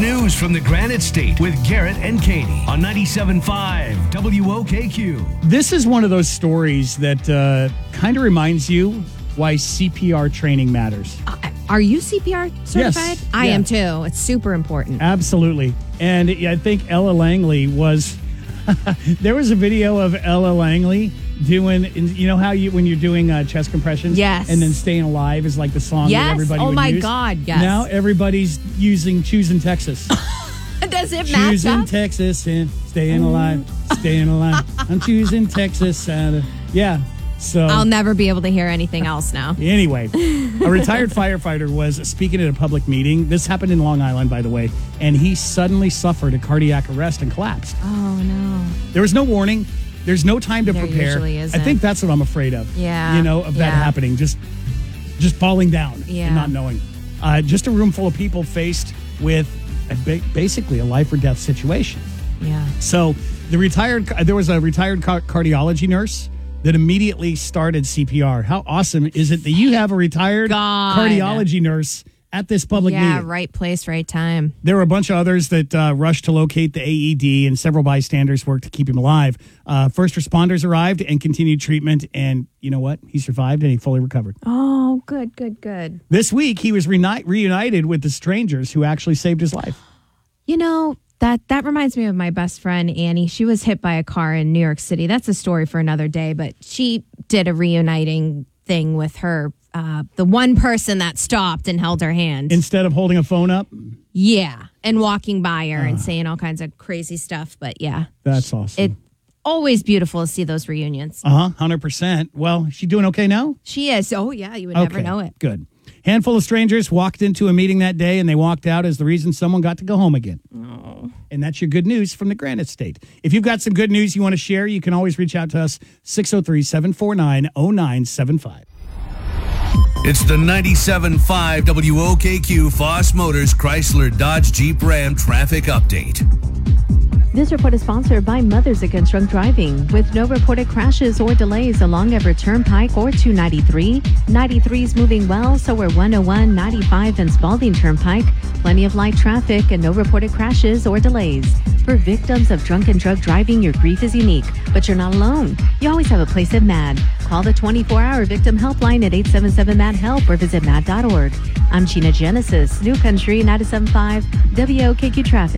news from the Granite State with Garrett and Katie on 97.5 WOKQ. This is one of those stories that kind of reminds you why CPR training matters. Are you CPR certified? Yes. I am too. It's super important. Absolutely. And I think Ella Langley was... there was a video of Ella Langley doing, you know how when you're doing chest compressions? Yes. And then Staying Alive is like the song that everybody would use? Oh my God, yes. Now everybody's using Choosing Texas. Does it match Choosing up? Texas and staying alive, staying alive. I'm choosing Texas. Yeah. So I'll never be able to hear anything else now. Anyway, a retired firefighter was speaking at a public meeting. This happened in Long Island, by the way, and he suddenly suffered a cardiac arrest and collapsed. Oh, no. There was no warning. There's no time to There prepare. usually isn't. I think that's what I'm afraid of. Yeah. Of that happening. Just falling down Yeah. and not knowing. Just a room full of people faced with basically a life or death situation. Yeah. So there was a retired cardiology nurse that immediately started CPR. How awesome is it that you have a retired cardiology nurse at this public meeting? Yeah, right place, right time. There were a bunch of others that rushed to locate the AED, and several bystanders worked to keep him alive. First responders arrived and continued treatment, and you know what? He survived and he fully recovered. Oh, good, good, good. This week, he was reunited with the strangers who actually saved his life. You know, that reminds me of my best friend, Annie. She was hit by a car in New York City. That's a story for another day, but she did a reuniting thing with her, the one person that stopped and held her hand. Instead of holding a phone up? Yeah, and walking by her and saying all kinds of crazy stuff, but yeah. That's awesome. It's always beautiful to see those reunions. 100%. Well, is she doing okay now? She is. Oh, yeah, you would never know it. Good. Handful of strangers walked into a meeting that day, and they walked out as the reason someone got to go home again. Oh. And that's your good news from the Granite State. If you've got some good news you want to share, you can always reach out to us, 603-749-0975. It's the 97.5 WOKQ Foss Motors Chrysler Dodge Jeep Ram traffic update. This report is sponsored by Mothers Against Drunk Driving, with no reported crashes or delays along Everett Turnpike or 293. 93 is moving well, so are 101, 95, and Spalding Turnpike. Plenty of light traffic and no reported crashes or delays. For victims of drunk and drug driving, your grief is unique, but you're not alone. You always have a place at MAD. Call the 24-hour victim helpline at 877-MAD-HELP or visit mad.org. I'm Gina Genesis, New Country 97.5 WOKQ Traffic.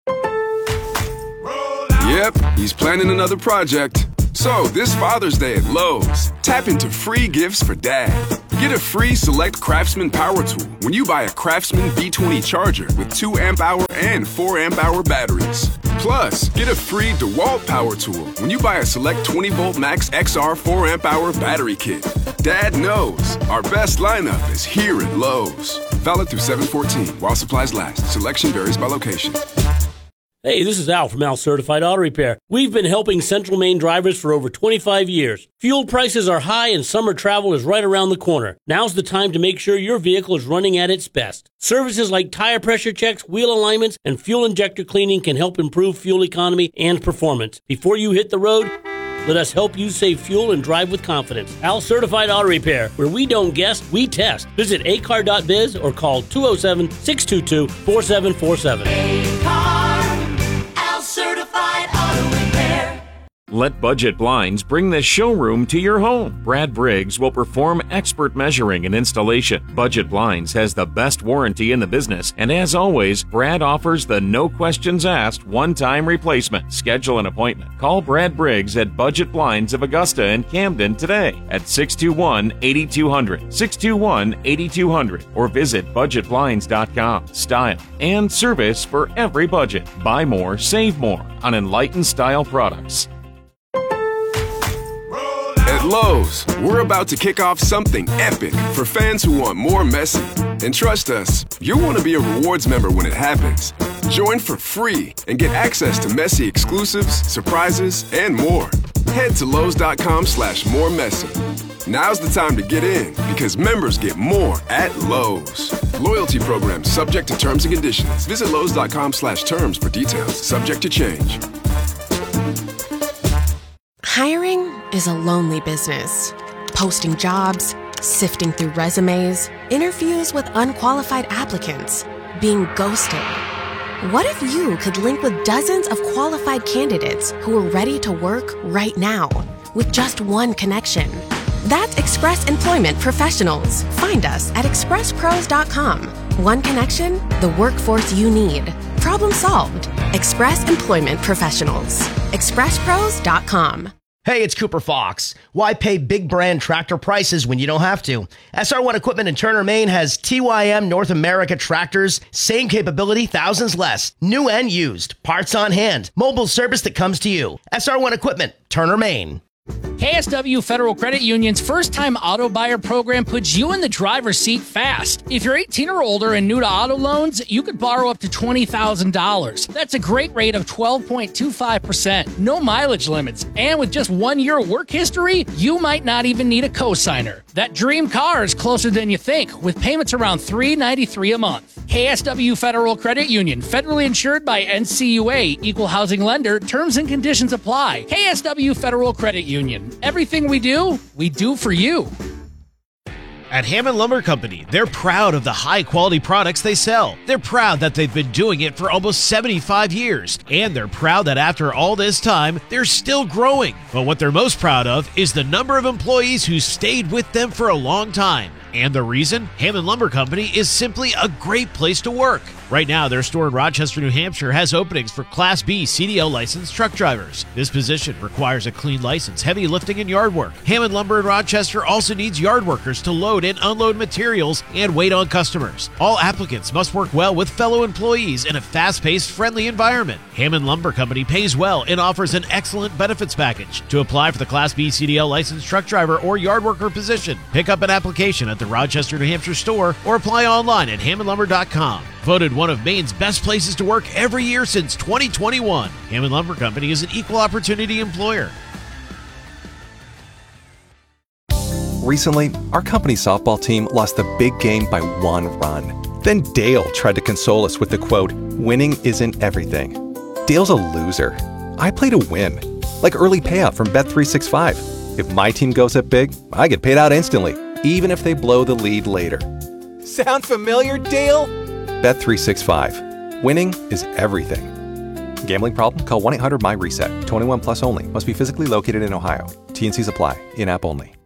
Yep, he's planning another project. So, this Father's Day at Lowe's, tap into free gifts for Dad. Get a free Select Craftsman power tool when you buy a Craftsman B20 charger with 2 amp-hour and 4 amp-hour batteries. Plus, get a free DeWalt power tool when you buy a Select 20-volt Max XR 4 amp-hour battery kit. Dad knows our best lineup is here at Lowe's. Valid through 7/14 while supplies last. Selection varies by location. Hey, this is Al from Al Certified Auto Repair. We've been helping Central Maine drivers for over 25 years. Fuel prices are high and summer travel is right around the corner. Now's the time to make sure your vehicle is running at its best. Services like tire pressure checks, wheel alignments, and fuel injector cleaning can help improve fuel economy and performance. Before you hit the road, let us help you save fuel and drive with confidence. Al Certified Auto Repair, where we don't guess, we test. Visit acar.biz or call 207-622-4747. Certified Auto Repair. Let Budget Blinds bring the showroom to your home. Brad Briggs will perform expert measuring and installation. Budget Blinds has the best warranty in the business, and as always, Brad offers the no questions asked one-time replacement. Schedule an appointment. Call Brad Briggs at Budget Blinds of Augusta and Camden today at 621-8200, 621-8200, or visit budgetblinds.com. Style and service for every budget. Buy more, save more on Enlightened Style products. At Lowe's, we're about to kick off something epic for fans who want more Messi. And trust us, you'll want to be a rewards member when it happens. Join for free and get access to Messi exclusives, surprises, and more. Head to Lowe's.com/moremessi. Now's the time to get in because members get more at Lowe's. Loyalty program subject to terms and conditions. Visit Lowe's.com/terms for details. Subject to change. Hiring is a lonely business. Posting jobs, sifting through resumes, interviews with unqualified applicants, being ghosted. What if you could link with dozens of qualified candidates who are ready to work right now with just one connection? That's Express Employment Professionals. Find us at expresspros.com. One connection, the workforce you need. Problem solved. Express Employment Professionals. expresspros.com. Hey, it's Cooper Fox. Why pay big brand tractor prices when you don't have to? SR1 Equipment in Turner, Maine has TYM North America tractors, same capability, thousands less. New and used, parts on hand, mobile service that comes to you. SR1 Equipment, Turner, Maine. KSW Federal Credit Union's first-time auto buyer program puts you in the driver's seat fast. If you're 18 or older and new to auto loans, you could borrow up to $20,000. That's a great rate of 12.25%, no mileage limits, and with just 1 year of work history, you might not even need a cosigner. That dream car is closer than you think, with payments around $393 a month. KSW Federal Credit Union, federally insured by NCUA, equal housing lender, terms and conditions apply. KSW Federal Credit Union. Everything we do for you. At Hammond Lumber Company, they're proud of the high-quality products they sell. They're proud that they've been doing it for almost 75 years. And they're proud that after all this time, they're still growing. But what they're most proud of is the number of employees who stayed with them for a long time. And the reason? Hammond Lumber Company is simply a great place to work. Right now, their store in Rochester, New Hampshire has openings for Class B CDL licensed truck drivers. This position requires a clean license, heavy lifting, and yard work. Hammond Lumber in Rochester also needs yard workers to load and unload materials and wait on customers. All applicants must work well with fellow employees in a fast-paced, friendly environment. Hammond Lumber Company pays well and offers an excellent benefits package. To apply for the Class B CDL licensed truck driver or yard worker position, pick up an application at the Rochester, New Hampshire store or apply online at hammondlumber.com. Voted one of Maine's best places to work every year since 2021. Hammond Lumber Company is an equal opportunity employer. Recently, our company's softball team lost the big game by 1 run. Then Dale tried to console us with the quote, "Winning isn't everything." Dale's a loser. I play to win, like early payout from Bet365. If my team goes up big, I get paid out instantly, even if they blow the lead later. Sound familiar, Dale? Bet365. Winning is everything. Gambling problem? Call 1-800-MY-RESET. 21 plus only. Must be physically located in Ohio. T&Cs apply. In-app only.